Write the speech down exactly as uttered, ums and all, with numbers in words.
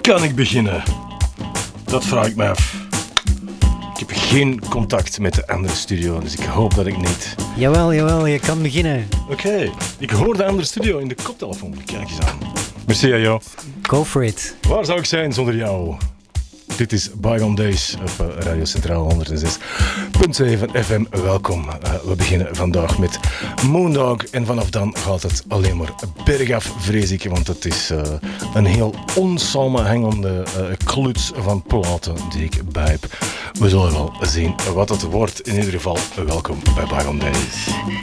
kan ik beginnen? Dat vraag ik me af. Ik heb geen contact met de andere studio, dus ik hoop dat ik niet... Jawel, jawel, je kan beginnen. Oké, okay. Ik hoor de andere studio in de koptelefoon. Kijk eens aan. Merci, Jo. Go for it. Waar zou ik zijn zonder jou? Dit is Bygone Days op Radio Centraal honderdzes komma zeven F M. Welkom. Uh, we beginnen vandaag met Moondog en vanaf dan gaat het alleen maar bergaf, vrees ik, want het is uh, een heel onsamenhangende uh, kluts van platen die ik bij heb. We zullen wel zien wat het wordt. In ieder geval, welkom bij Bygone Days.